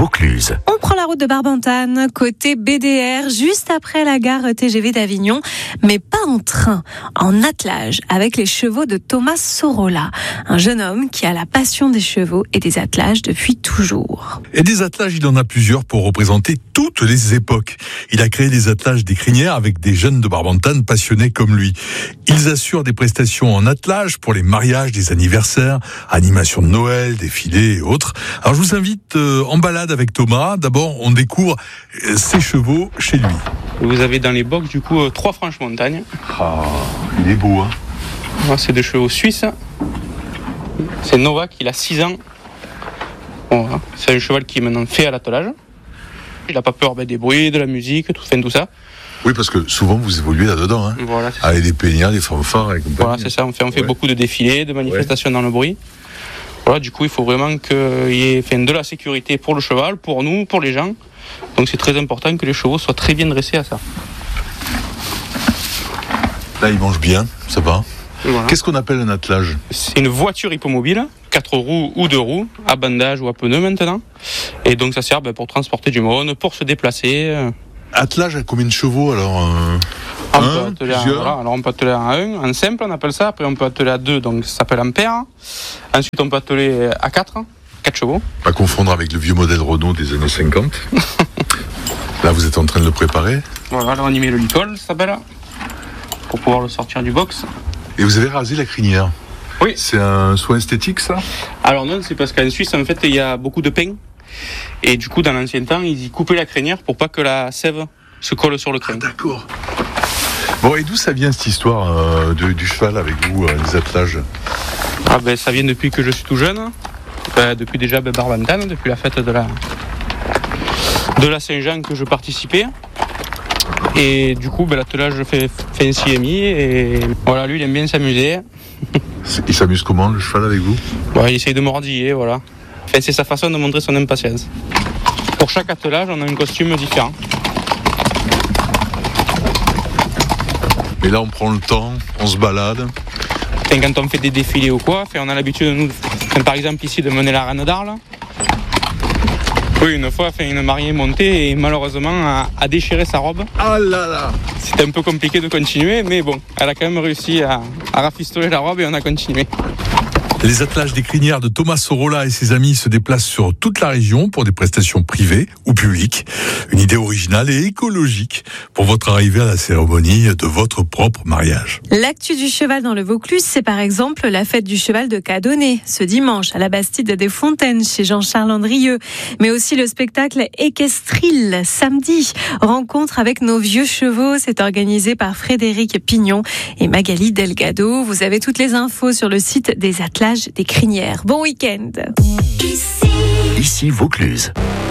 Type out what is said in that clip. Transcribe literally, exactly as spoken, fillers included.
Vaucluse. On prend la route de Barbantane, côté B D R, juste après la gare T G V d'Avignon, mais pas en train, en attelage, avec les chevaux de Thomas Sorolla, un jeune homme qui a la passion des chevaux et des attelages depuis toujours. Et des attelages, il en a plusieurs pour représenter toutes les époques. Il a créé des attelages des crinières avec des jeunes de Barbantane passionnés comme lui. Ils assurent des prestations en attelage pour les mariages, des anniversaires, animations de Noël, défilés et autres. Alors je vous invite euh, en balade avec Thomas. D'abord, on découvre euh, ses chevaux chez lui. Vous avez dans les box du coup euh, trois franches montagnes. Ah, il est beau, hein. Voilà, c'est des chevaux suisses. C'est Novak, il a six ans. Voilà. C'est un cheval qui est maintenant fait à l'attelage. Il n'a pas peur ben, des bruits, de la musique, tout, fin, tout ça. Oui, parce que souvent vous évoluez là-dedans, hein. Voilà, avec des peignards, des fanfares et compagnie. Voilà, c'est ça. On fait, on fait ouais. beaucoup de défilés, de manifestations ouais. dans le bruit. Voilà, du coup, il faut vraiment qu'il y ait enfin, de la sécurité pour le cheval, pour nous, pour les gens. Donc c'est très important que les chevaux soient très bien dressés à ça. Là, ils mangent bien, ça va. Voilà. Qu'est-ce qu'on appelle un attelage ? C'est une voiture hippomobile, quatre roues ou deux roues, à bandage ou à pneus maintenant. Et donc ça sert ben, pour transporter du monde, pour se déplacer. Attelage à combien de chevaux alors euh, on un, peut à, plusieurs voilà, alors on peut atteler à un, en simple on appelle ça, après on peut atteler à deux, donc ça s'appelle en paire. Ensuite on peut atteler à quatre, quatre chevaux. Pas confondre avec le vieux modèle Renault des années cinquante. Là vous êtes en train de le préparer. Voilà, là on y met le licol, ça s'appelle, pour pouvoir le sortir du box. Et vous avez rasé la crinière ? Oui. C'est un soin esthétique ça ? Alors non, c'est parce qu'en Suisse en fait il y a beaucoup de pins. Et du coup dans l'ancien temps ils y coupaient la crinière pour pas que la sève se colle sur le crâne. Ah, d'accord. Bon, et d'où ça vient cette histoire euh, de, du cheval avec vous, euh, les attelages ? Ah ben ça vient depuis que je suis tout jeune. Ben, depuis déjà ben, Barbantane, depuis la fête de la de la Saint-Jean que je participais. Et du coup ben, l'attelage fait, fait ainsi et mis. Et voilà, lui il aime bien s'amuser. Il s'amuse comment le cheval avec vous ? Ouais, il essaye de mordiller, voilà. Enfin, c'est sa façon de montrer son impatience. Pour chaque attelage, on a un costume différent. Et là, on prend le temps, on se balade. Et quand on fait des défilés ou quoi, on a l'habitude, nous, par exemple ici, de mener la reine d'Arles. Oui, une fois, une mariée est montée et malheureusement a, a déchiré sa robe. Ah là là ! C'était un peu compliqué de continuer, mais bon, elle a quand même réussi à, à rafistoler la robe et on a continué. Les attelages des crinières de Thomas Sorolla et ses amis se déplacent sur toute la région pour des prestations privées ou publiques. Une idée originale et écologique pour votre arrivée à la cérémonie de votre propre mariage. L'actu du cheval dans le Vaucluse, c'est par exemple la fête du cheval de Cadonnet, ce dimanche à la Bastide des Fontaines chez Jean-Charles Andrieux. Mais aussi le spectacle Équestril, samedi. Rencontre avec nos vieux chevaux, c'est organisé par Frédéric Pignon et Magali Delgado. Vous avez toutes les infos sur le site des attelages des crinières. Bon week-end. Ici Vaucluse.